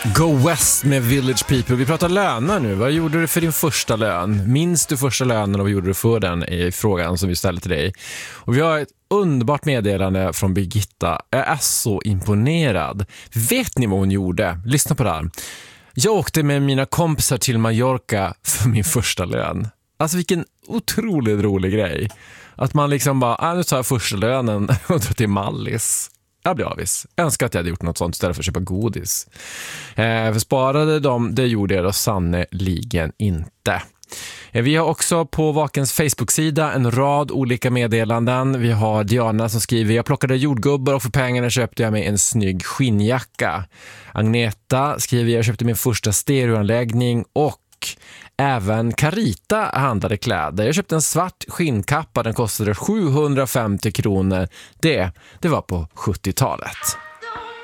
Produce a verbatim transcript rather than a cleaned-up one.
Go West med Village People. Vi pratar löner nu. Vad gjorde du för din första lön? Minns du första lönen och vad gjorde du för den i frågan som vi ställde till dig? Och vi har ett underbart meddelande från Birgitta. Jag är så imponerad. Vet ni vad hon gjorde? Lyssna på det här. Jag åkte med mina kompisar till Mallorca för min första lön. Alltså vilken otroligt rolig grej. Att man liksom bara, ah, nu tar jag första lönen och drar till Mallis. Jag blir avis. Jag önskar att jag hade gjort något sånt istället för att köpa godis. Eh, för sparade de, det gjorde jag då sannoliken inte. Eh, vi har också på Vakens Facebook-sida en rad olika meddelanden. Vi har Diana som skriver: jag plockade jordgubbar och för pengarna köpte jag mig en snygg skinnjacka. Agneta skriver: jag köpte min första stereoanläggning och även Carita handlade kläder. Jag köpte en svart skinnkappa, den kostade sjuhundrafemtio kronor. Det, det var på sjuttiotalet.